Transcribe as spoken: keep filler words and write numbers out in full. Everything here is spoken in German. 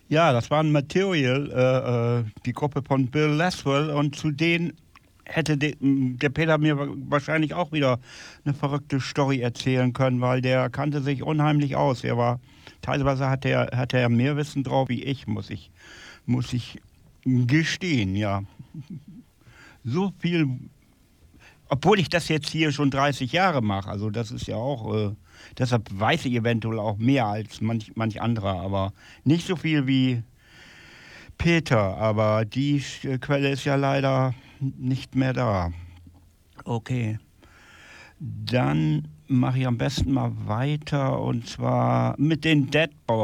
Ja, das waren Material, äh, äh, die Gruppe von Bill Laswell, und zu denen hätte de, m, der Peter mir wa- wahrscheinlich auch wieder eine verrückte Story erzählen können, weil der kannte sich unheimlich aus. Er war, teilweise hatte er, hatte er mehr Wissen drauf wie ich, muss ich, muss ich gestehen, ja. So viel, obwohl ich das jetzt hier schon dreißig Jahre mache, also das ist ja auch, äh, deshalb weiß ich eventuell auch mehr als manch, manch anderer, aber nicht so viel wie Peter, aber die äh, Quelle ist ja leider nicht mehr da. Okay, dann mache ich am besten mal weiter, und zwar mit den Dead